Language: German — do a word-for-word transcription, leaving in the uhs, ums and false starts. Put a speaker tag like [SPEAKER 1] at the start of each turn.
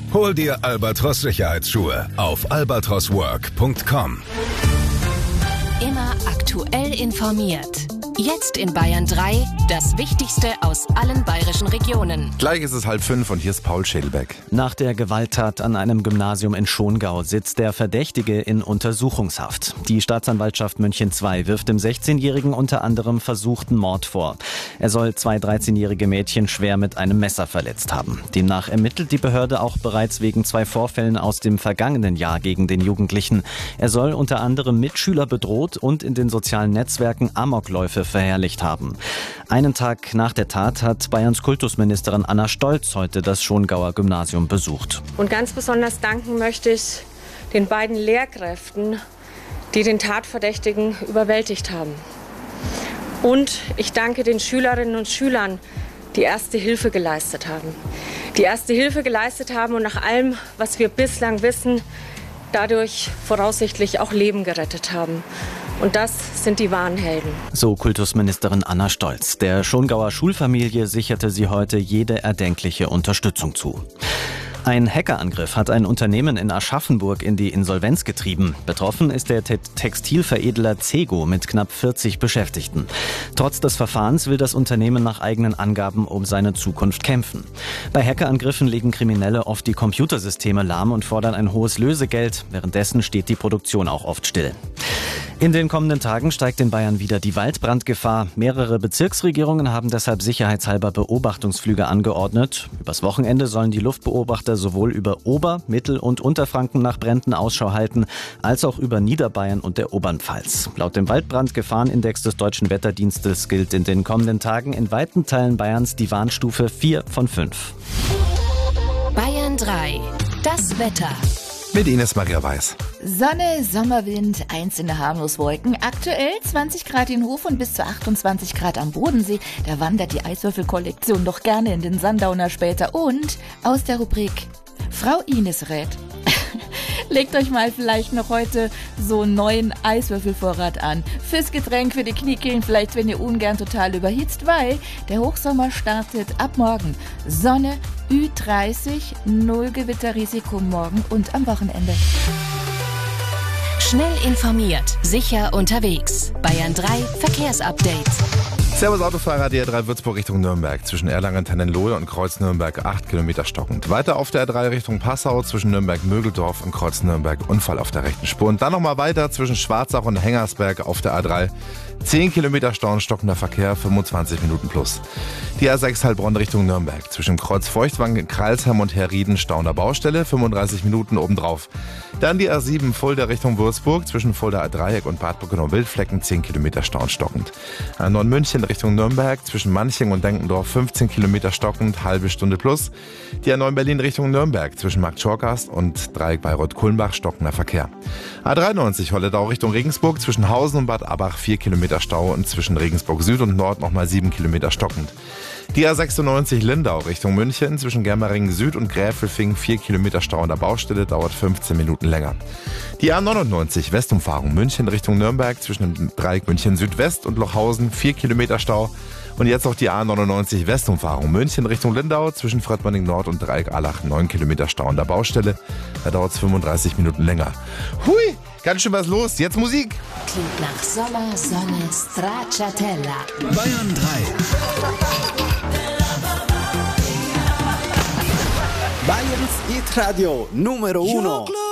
[SPEAKER 1] Hol dir Albatros Sicherheitsschuhe auf albatros work punkt com.
[SPEAKER 2] Immer aktuell informiert. Jetzt in Bayern drei, das Wichtigste aus allen bayerischen Regionen.
[SPEAKER 3] Gleich ist es halb fünf und hier ist Paul Schädelbeck.
[SPEAKER 4] Nach der Gewalttat an einem Gymnasium in Schongau sitzt der Verdächtige in Untersuchungshaft. Die Staatsanwaltschaft München zwei wirft dem sechzehnjährigen unter anderem versuchten Mord vor. Er soll zwei dreizehnjährige Mädchen schwer mit einem Messer verletzt haben. Demnach ermittelt die Behörde auch bereits wegen zwei Vorfällen aus dem vergangenen Jahr gegen den Jugendlichen. Er soll unter anderem Mitschüler bedroht und in den sozialen Netzwerken Amokläufe verherrlicht haben. Einen Tag nach der Tat hat Bayerns Kultusministerin Anna Stolz heute das Schongauer Gymnasium besucht.
[SPEAKER 5] Und ganz besonders danken möchte ich den beiden Lehrkräften, die den Tatverdächtigen überwältigt haben. Und ich danke den Schülerinnen und Schülern, die erste Hilfe geleistet haben. Die erste Hilfe geleistet haben und nach allem, was wir bislang wissen, dadurch voraussichtlich auch Leben gerettet haben. Und das sind die wahren Helden.
[SPEAKER 4] So Kultusministerin Anna Stolz. Der Schongauer Schulfamilie sicherte sie heute jede erdenkliche Unterstützung zu. Ein Hackerangriff hat ein Unternehmen in Aschaffenburg in die Insolvenz getrieben. Betroffen ist der Te- Textilveredler Zego mit knapp vierzig Beschäftigten. Trotz des Verfahrens will das Unternehmen nach eigenen Angaben um seine Zukunft kämpfen. Bei Hackerangriffen legen Kriminelle oft die Computersysteme lahm und fordern ein hohes Lösegeld. Währenddessen steht die Produktion auch oft still. In den kommenden Tagen steigt in Bayern wieder die Waldbrandgefahr. Mehrere Bezirksregierungen haben deshalb sicherheitshalber Beobachtungsflüge angeordnet. Übers Wochenende sollen die Luftbeobachter sowohl über Ober-, Mittel- und Unterfranken nach Bränden Ausschau halten, als auch über Niederbayern und der Obernpfalz. Laut dem Waldbrandgefahrenindex des Deutschen Wetterdienstes gilt in den kommenden Tagen in weiten Teilen Bayerns die Warnstufe vier von fünf.
[SPEAKER 2] Bayern drei, das Wetter.
[SPEAKER 3] Mit Ines Maria Weiß.
[SPEAKER 6] Sonne, Sommerwind, einzelne harmlos Wolken. Aktuell zwanzig Grad in Hof und bis zu achtundzwanzig Grad am Bodensee. Da wandert die Eiswürfelkollektion doch gerne in den Sundowner später. Und aus der Rubrik Frau Ines rät. Legt euch mal vielleicht noch heute so einen neuen Eiswürfelvorrat an. Fürs Getränk, für die Kniekehlen, vielleicht wenn ihr ungern total überhitzt, weil der Hochsommer startet ab morgen. Sonne, Ü dreißig, null Gewitterrisiko morgen und am Wochenende.
[SPEAKER 2] Schnell informiert, sicher unterwegs. Bayern drei Verkehrsupdate.
[SPEAKER 3] Servus Autofahrer, die R drei Würzburg Richtung Nürnberg. Zwischen Erlangen-Tennenlohe und Kreuz Nürnberg acht Kilometer stockend. Weiter auf der R drei Richtung Passau zwischen Nürnberg-Mögeldorf und Kreuz Nürnberg. Unfall auf der rechten Spur. Und dann nochmal weiter zwischen Schwarzach und Hengersberg auf der A drei. zehn Kilometer Stau und stockender Verkehr, fünfundzwanzig Minuten plus. Die A sechs Heilbronn Richtung Nürnberg. Zwischen Kreuz Feuchtwangen, Kreilsheim und Herrieden stauender Baustelle, fünfunddreißig Minuten obendrauf. Dann die A sieben Fulda Richtung Würzburg. Zwischen Fulda Dreieck und Bad Bruckenow-Wildflecken zehn Kilometer Stau und stockend. A neun München Richtung Nürnberg. Zwischen Manching und Denkendorf fünfzehn Kilometer stockend, halbe Stunde plus. Die A neun Berlin Richtung Nürnberg. Zwischen Markt Schorgast und Dreieck Bayreuth-Kulmbach stockender Verkehr. A dreiundneunzig Holledau Richtung Regensburg. Zwischen Hausen und Bad Abach vier Kilometer Stau und zwischen Regensburg Süd und Nord nochmal sieben Kilometer stockend. Die A sechsundneunzig Lindau Richtung München. Zwischen Germeringen Süd und Gräfelfing vier Kilometer Stau an der Baustelle, dauert fünfzehn Minuten länger. Die A neunundneunzig Westumfahrung München Richtung Nürnberg. Zwischen dem Dreieck München Südwest und Lochhausen vier Kilometer Stau. Und jetzt auch die A neunundneunzig Westumfahrung München Richtung Lindau. Zwischen Fröttmanning Nord und Dreieck Allach neun Kilometer Stau an der Baustelle. Da dauert es fünfunddreißig Minuten länger. Hui, ganz schön was los. Jetzt Musik.
[SPEAKER 2] Klingt nach Sommer, Sonne, Stracciatella.
[SPEAKER 1] Bayern drei.
[SPEAKER 7] Bayerns Hit Radio Numero Uno.